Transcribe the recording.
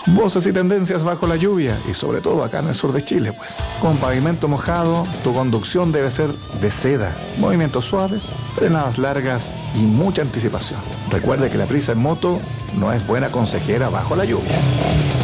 Voces y tendencias bajo la lluvia y sobre todo acá en el sur de Chile, pues. Con pavimento mojado, tu conducción debe ser de seda, movimientos suaves, frenadas largas y mucha anticipación. Recuerde que la prisa en moto no es buena consejera bajo la lluvia.